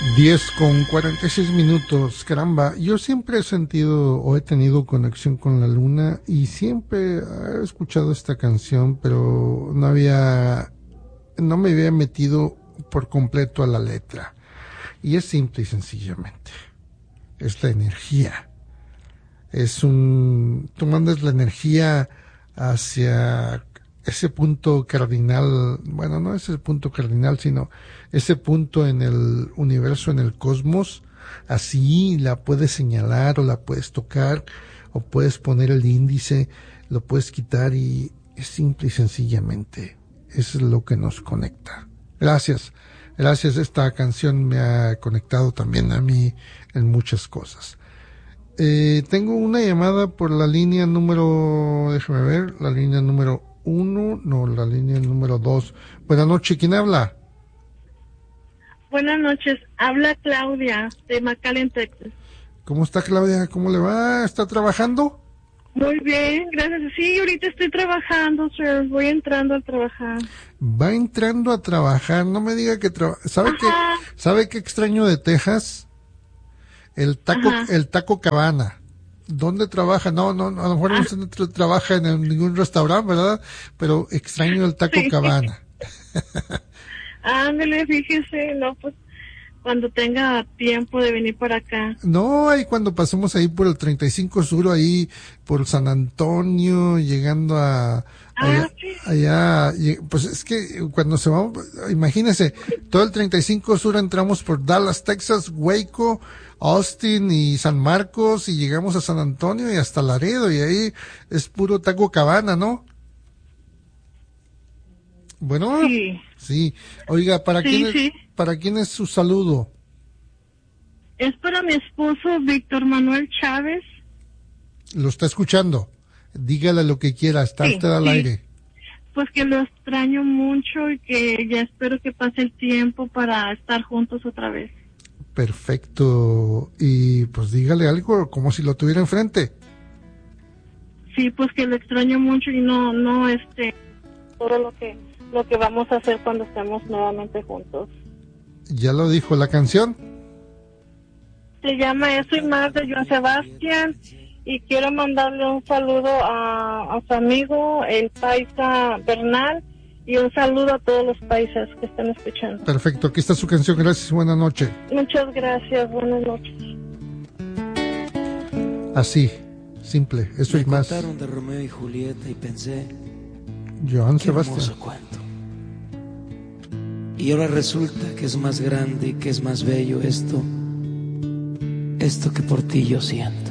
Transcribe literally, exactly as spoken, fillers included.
diez con cuarenta y seis minutos, caramba, yo siempre he sentido o he tenido conexión con la luna y siempre he escuchado esta canción, pero no había, no me había metido por completo a la letra. Y es simple y sencillamente, es la energía. Es un, tú mandas la energía hacia ese punto cardinal, bueno, no es el punto cardinal, sino ese punto en el universo, en el cosmos, así la puedes señalar o la puedes tocar o puedes poner el índice, lo puedes quitar y es simple y sencillamente, eso es lo que nos conecta. Gracias, gracias, esta canción me ha conectado también a mí en muchas cosas. Eh, tengo una llamada por la línea número, déjame ver, la línea número uno, no, la línea número dos. Buenas noches, ¿quién habla? Buenas noches, habla Claudia de McAllen, Texas. ¿Cómo está Claudia? ¿Cómo le va? ¿Está trabajando? Muy bien, gracias. Sí, ahorita estoy trabajando, sir. Voy entrando a trabajar. Va entrando a trabajar, no me diga que trabaja. ¿Sabe qué? ¿Sabe qué extraño de Texas? El taco, Ajá. el taco Cabana. ¿Dónde trabaja? No, no, a lo mejor ah. no tra- trabaja en el, ningún restaurante, ¿verdad? Pero extraño el taco sí. Cabana. Ándale, fíjese, no, pues cuando tenga tiempo de venir por acá. No, ahí cuando pasemos ahí por el treinta y cinco Sur, ahí por San Antonio, llegando a allá, ah, sí. allá, pues es que cuando se va, imagínese, todo el treinta y cinco Sur entramos por Dallas, Texas, Waco, Austin y San Marcos y llegamos a San Antonio y hasta Laredo y ahí es puro taco Cabana, ¿no? Bueno, sí. Sí. Oiga, ¿para sí, quién es, sí. para quién es su saludo? Es para mi esposo Víctor Manuel Chávez. Lo está escuchando. Dígale lo que quiera, está sí, usted al sí. aire. Pues que lo extraño mucho y que ya espero que pase el tiempo para estar juntos otra vez. Perfecto. Y pues dígale algo como si lo tuviera enfrente. Sí, pues que lo extraño mucho y no, no, este, todo lo que, lo que vamos a hacer cuando estemos nuevamente juntos. ¿Ya lo dijo la canción? Se llama Eso y Más de Joan Sebastián y quiero mandarle un saludo a, a su amigo, el paisa Bernal, y un saludo a todos los paisas que están escuchando. Perfecto, aquí está su canción, gracias, buenas noches. Muchas gracias, buenas noches. Así, simple, eso y más. Me contaron de Romeo y Julieta y pensé, Joan qué Sebastián. hermoso cuento. Y ahora resulta que es más grande y que es más bello esto, esto que por ti yo siento.